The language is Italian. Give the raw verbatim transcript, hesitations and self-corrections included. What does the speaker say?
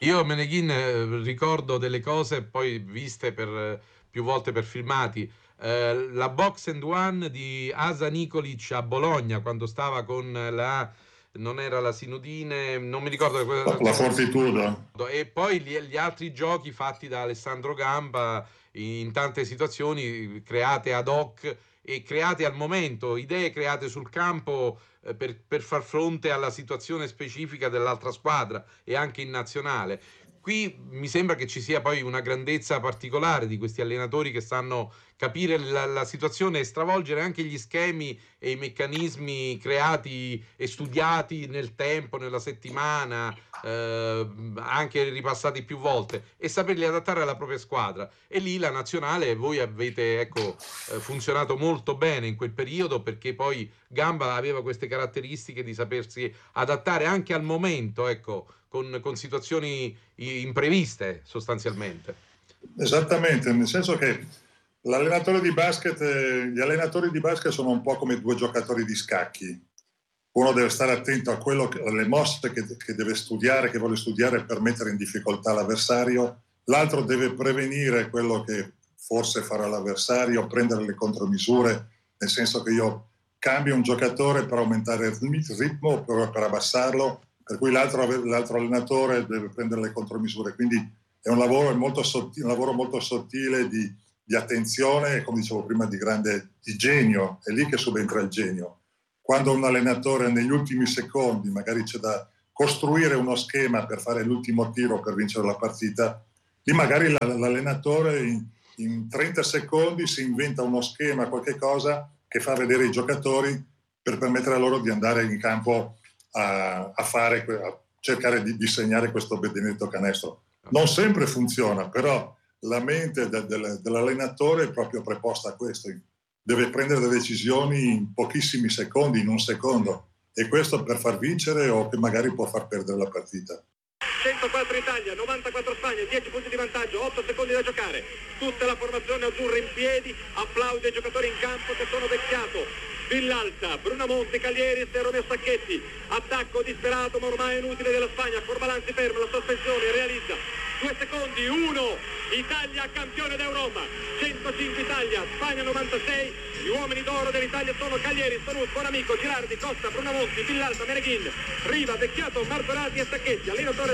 Io Meneghin eh, ricordo delle cose poi viste per, eh, più volte per filmati. Eh, la Box and One di Asa Nikolic a Bologna quando stava con la, non era la Sinudine, non mi ricordo La, la Fortitudo. e poi gli, gli altri giochi fatti da Alessandro Gamba in tante situazioni create ad hoc e create al momento, idee create sul campo eh, per, per far fronte alla situazione specifica dell'altra squadra e anche in nazionale. Qui mi sembra che ci sia poi una grandezza particolare di questi allenatori che sanno capire la, la situazione e stravolgere anche gli schemi e i meccanismi creati e studiati nel tempo, nella settimana, eh, anche ripassati più volte e saperli adattare alla propria squadra. E lì la nazionale, voi avete ecco, eh, funzionato molto bene in quel periodo perché poi Gamba aveva queste caratteristiche di sapersi adattare anche al momento, ecco, con, con situazioni impreviste sostanzialmente. Esattamente, nel senso che l'allenatore di basket, eh, gli allenatori di basket sono un po' come due giocatori di scacchi. Uno deve stare attento a quello che, alle mosse che, che deve studiare, che vuole studiare per mettere in difficoltà l'avversario. L'altro deve prevenire quello che forse farà l'avversario, prendere le contromisure, nel senso che io cambio un giocatore per aumentare il ritmo o per, per abbassarlo, per cui l'altro, l'altro allenatore deve prendere le contromisure. Quindi è un lavoro molto sottile, un lavoro molto sottile di, di attenzione e, come dicevo prima, di grande di genio. È lì che subentra il genio. Quando un allenatore negli ultimi secondi magari c'è da costruire uno schema per fare l'ultimo tiro per vincere la partita, lì magari l'allenatore in, in trenta secondi si inventa uno schema, qualche cosa che fa vedere i giocatori per permettere a loro di andare in campo a, a fare, a cercare di, di segnare questo benedetto canestro. Non sempre funziona, però la mente de, de, dell'allenatore è proprio preposta a questo. Deve prendere le decisioni in pochissimi secondi, in un secondo, e questo per far vincere o che magari può far perdere la partita. centoquattro Italia, novantaquattro Spagna, dieci punti di vantaggio, otto secondi da giocare. Tutta la formazione azzurra in piedi, applaude ai giocatori in campo che sono Vecchiato, Villalta, Brunamonti, Caglieri e Romeo Sacchetti. Attacco disperato ma ormai inutile della Spagna. Corbalan si ferma, la sospensione realizza. Due secondi, uno, Italia campione d'Europa. centocinque Italia, Spagna novantasei. Gli uomini d'oro dell'Italia sono Caglieri, Sonut, Bonamico, Girardi, Costa, Brunamonti, Villalta, Meneghin, Riva, Vecchiato, Martorati e Sacchetti. Allenatore